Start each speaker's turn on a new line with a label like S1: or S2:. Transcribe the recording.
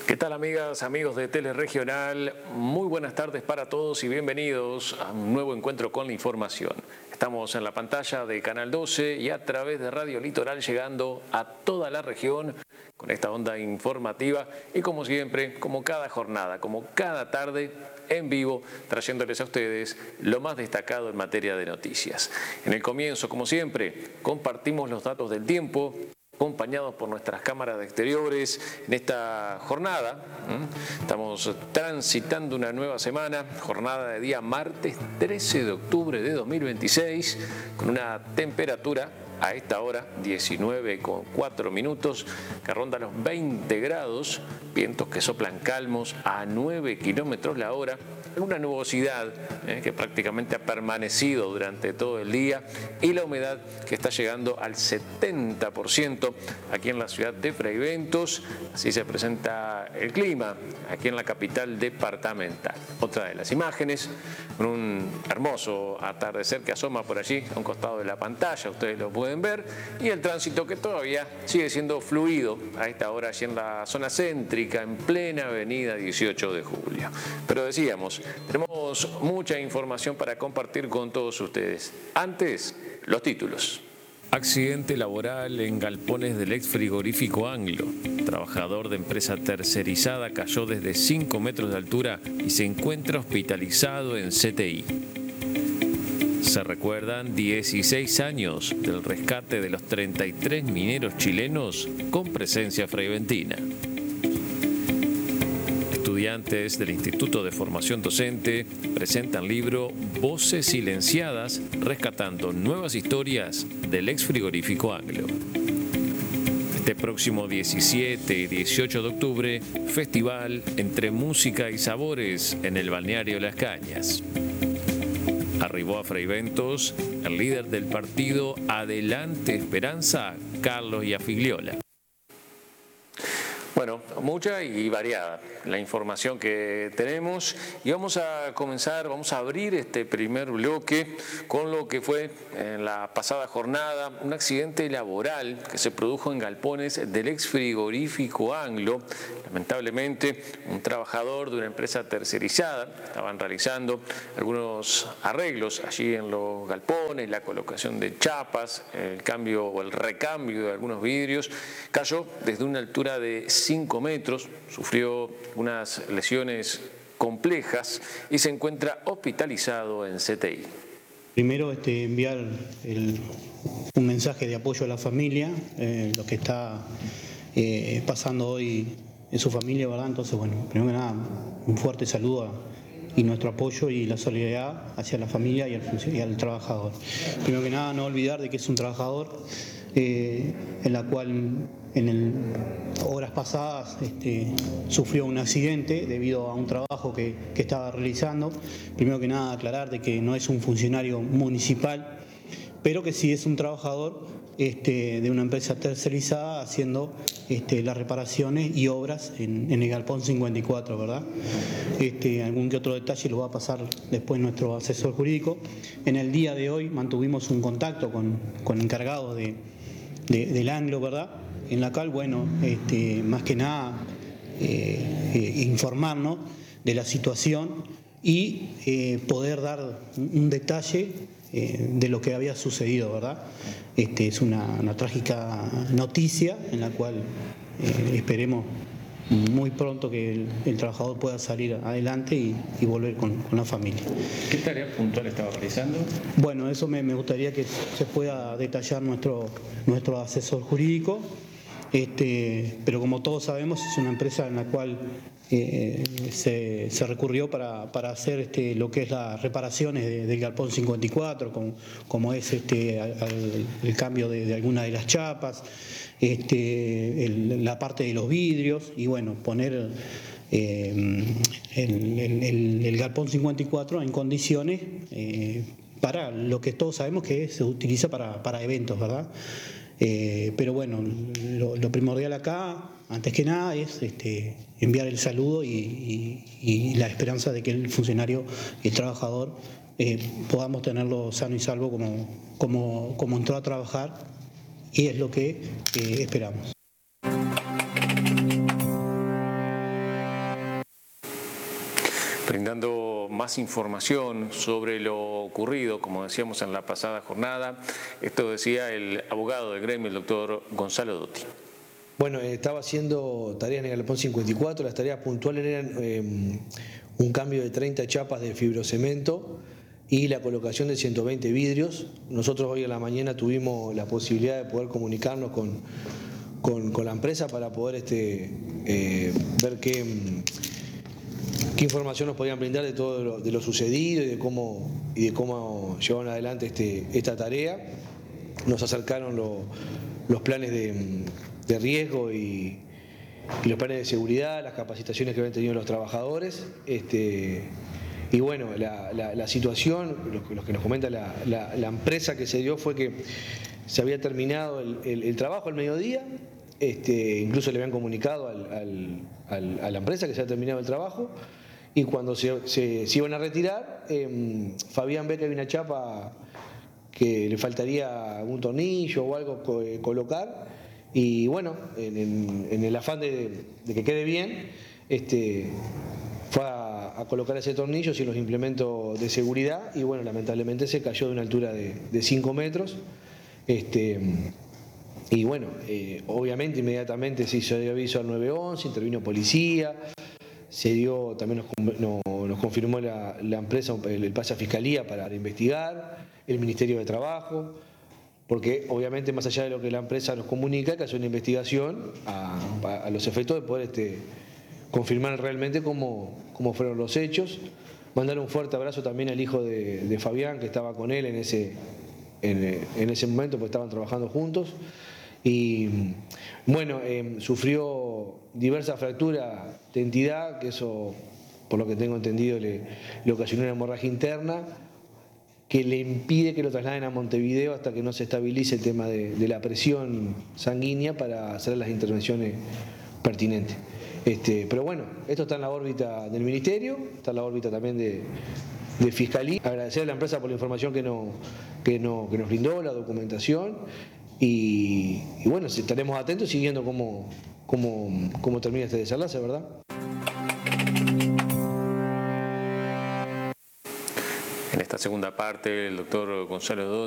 S1: ¿Qué tal, amigas, amigos de Teleregional? Muy buenas tardes para todos y bienvenidos a un nuevo encuentro con la información. Estamos en la pantalla de Canal 12 y a través de Radio Litoral llegando a toda la región con esta onda informativa y como siempre, como cada jornada, como cada tarde, en vivo, trayéndoles a ustedes lo más destacado en materia de noticias. En el comienzo, como siempre, compartimos los datos del tiempo, acompañados por nuestras cámaras de exteriores en esta jornada. Estamos transitando una nueva semana, jornada de día martes 13 de octubre de 2026, con una temperatura a esta hora 19,4 que ronda los 20 grados, vientos que soplan calmos a 9 kilómetros la hora, una nubosidad que prácticamente ha permanecido durante todo el día y la humedad que está llegando al 70% aquí en la ciudad de Fraiventos. Así se presenta el clima aquí en la capital departamental. Otra de las imágenes, con un hermoso atardecer que asoma por allí a un costado de la pantalla, ustedes lo pueden ver, y el tránsito que todavía sigue siendo fluido a esta hora allí en la zona céntrica, en plena avenida 18 de julio. Pero decíamos, tenemos mucha información para compartir con todos ustedes. Antes, los títulos. Accidente laboral en galpones del ex frigorífico Anglo. Trabajador de empresa tercerizada cayó desde 5 metros de altura y se encuentra hospitalizado en CTI. Se recuerdan 16 años del rescate de los 33 mineros chilenos con presencia fraiventina. Estudiantes del Instituto de Formación Docente presentan libro Voces Silenciadas, rescatando nuevas historias del ex frigorífico Anglo. Este próximo 17 y 18 de octubre, festival entre música y sabores en el balneario Las Cañas. Arribó a Fraiventos el líder del partido Adelante Esperanza, Carlos Iafigliola. Bueno, mucha y variada la información que tenemos y vamos a abrir este primer bloque con lo que fue en la pasada jornada un accidente laboral que se produjo en galpones del ex frigorífico Anglo. Lamentablemente, un trabajador de una empresa tercerizada, estaban realizando algunos arreglos allí en los galpones, la colocación de chapas, el cambio o el recambio de algunos vidrios, cayó desde una altura de 5 metros, sufrió unas lesiones complejas y se encuentra hospitalizado en CTI.
S2: Primero enviar un mensaje de apoyo a la familia, lo que está pasando hoy en su familia, ¿verdad? Entonces, bueno, primero que nada, un fuerte saludo y nuestro apoyo y la solidaridad hacia la familia y al trabajador. Primero que nada, no olvidar de que es un trabajador en la cual horas pasadas sufrió un accidente debido a un trabajo que estaba realizando. Primero que nada, aclarar de que no es un funcionario municipal, pero que sí es un trabajador de una empresa tercerizada haciendo las reparaciones y obras en el Galpón 54, ¿verdad? Algún que otro detalle lo va a pasar después nuestro asesor jurídico. En el día de hoy mantuvimos un contacto con encargados del Anglo, ¿verdad? En la cual, bueno, más que nada informarnos de la situación y poder dar un detalle de lo que había sucedido, ¿verdad? Es una trágica noticia en la cual esperemos muy pronto que el trabajador pueda salir adelante y volver con la familia.
S1: ¿Qué tarea puntual estaba realizando?
S2: Bueno, eso me gustaría que se pueda detallar nuestro asesor jurídico, pero como todos sabemos es una empresa en la cual se recurrió para hacer lo que es las reparaciones del Galpón 54, como es el cambio de alguna de las chapas, la parte de los vidrios y bueno, poner el Galpón 54 en condiciones para lo que todos sabemos que se utiliza para eventos, ¿verdad? Pero bueno, lo primordial acá, antes que nada, es enviar el saludo y la esperanza de que el funcionario, el trabajador, podamos tenerlo sano y salvo como entró a trabajar, y es lo que esperamos.
S1: Brindando más información sobre lo ocurrido, como decíamos en la pasada jornada, esto decía el abogado del gremio, el doctor Gonzalo Dotti.
S3: Bueno, estaba haciendo tareas en el galpón 54, las tareas puntuales eran un cambio de 30 chapas de fibrocemento y la colocación de 120 vidrios. Nosotros hoy a la mañana tuvimos la posibilidad de poder comunicarnos con la empresa para poder ver qué información nos podían brindar de todo de lo sucedido y de cómo llevaron adelante esta tarea. Nos acercaron los planes de riesgo y los planes de seguridad, las capacitaciones que habían tenido los trabajadores. Y bueno, la situación, lo que nos comenta la empresa que se dio fue que se había terminado el trabajo al mediodía, incluso le habían comunicado a la empresa que se había terminado el trabajo, y cuando se iban a retirar, Fabián ve que había una chapa que le faltaría un tornillo o algo colocar, y bueno, en el afán de que quede bien, fue a colocar ese tornillo sin los implementos de seguridad y bueno, lamentablemente se cayó de una altura de 5 metros. Y bueno, obviamente inmediatamente se hizo el aviso al 911, intervino policía, se dio, también nos confirmó la empresa el pase a fiscalía para investigar, el Ministerio de Trabajo, porque obviamente más allá de lo que la empresa nos comunica, hay que hacer una investigación a los efectos de poder confirmar realmente cómo fueron los hechos. Mandar un fuerte abrazo también al hijo de Fabián, que estaba con él en ese momento, porque estaban trabajando juntos. Y bueno, sufrió diversas fracturas de entidad, que eso, por lo que tengo entendido, le ocasionó una hemorragia interna que le impide que lo trasladen a Montevideo hasta que no se estabilice el tema de la presión sanguínea para hacer las intervenciones pertinentes. Pero bueno, esto está en la órbita del Ministerio, está en la órbita también de Fiscalía. Agradecer a la empresa por la información que nos brindó, la documentación, y bueno, estaremos atentos siguiendo cómo termina este desenlace, ¿verdad?
S1: En esta segunda parte, el doctor Gonzalo Dotti